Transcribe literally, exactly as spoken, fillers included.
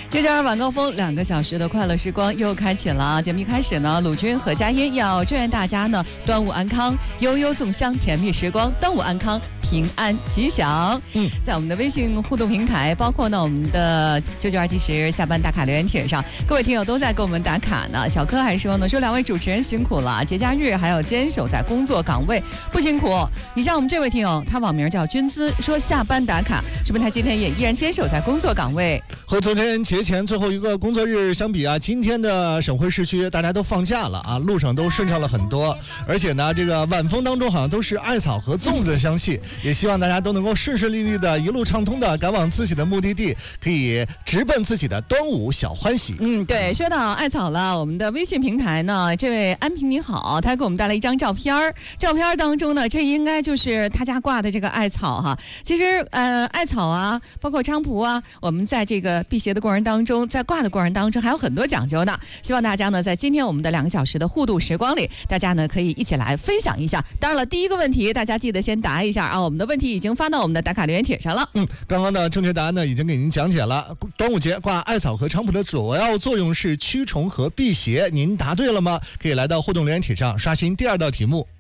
这张晚高峰两个小时的快乐时光又开启了。节目一开始呢，鲁军和佳音要祝愿大家呢端午安康，悠悠粽香，甜蜜时光，端午安康，平安吉祥。嗯，在我们的微信互动平台，包括呢我们的九九二计时下班打卡留言帖上，各位听友都在给我们打卡呢。小柯还说呢，说两位主持人辛苦了，节假日还要坚守在工作岗位，不辛苦。你像我们这位听友，他网名叫君姿，说下班打卡，说明他今天也依然坚守在工作岗位。 和昨天节前最后一个工作日相比啊，今天的省会市区大家都放假了啊，路上都顺畅了很多，而且呢，这个晚风当中好像都是艾草和粽子的香气，也希望大家都能够顺顺利利的一路畅通的赶往自己的目的地，可以直奔自己的端午小欢喜。 嗯，对，说到艾草了，我们的微信平台呢，这位安平你好，他给我们带来一张照片儿，照片当中呢，这应该就是他家挂的这个艾草哈。其实呃，艾草啊，包括菖蒲啊，我们在这个辟邪的过程当中，在挂的过程当中还有很多讲究呢。希望大家呢，在今天我们的两个小时的互动时光里，大家呢可以一起来分享一下。当然了，第一个问题大家记得先答一下啊，我们的问题已经发到我们的打卡留言帖上了。 嗯，刚刚的正确答案呢已经给您讲解了。端午节挂艾草和菖蒲的主要作用是驱虫和辟邪，您答对了吗？可以来到互动留言帖上刷新第二道题目。